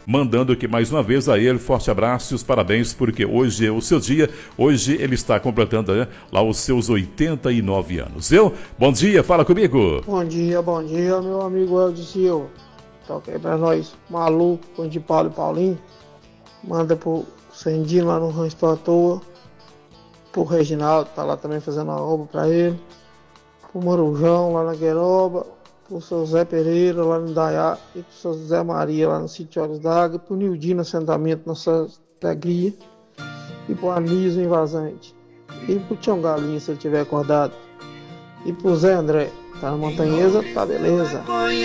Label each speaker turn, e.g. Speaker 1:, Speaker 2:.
Speaker 1: mandando aqui mais uma vez a ele forte abraço e os parabéns, porque hoje é o seu dia. Hoje ele está completando, né, lá os seus 89 anos. Bom dia, fala comigo.
Speaker 2: Bom dia, meu amigo Eldio Silva. Toca aí pra nós, maluco, com de Paulo e Paulinho. Manda pro Sendinho lá no Rancho à Toa. Pro Reginaldo, tá lá também fazendo uma obra pra ele. Pro Marujão lá na Gueroba. Pro seu Zé Pereira lá no Daiá. E pro seu Zé Maria lá no Sítio Olhos d'Água. Pro Nildinho no assentamento na Santa Alegria. E pro Anísio em Vazante. E pro Tião Galinha, se ele tiver acordado. E pro Zé André, tá na Montanhesa, tá beleza.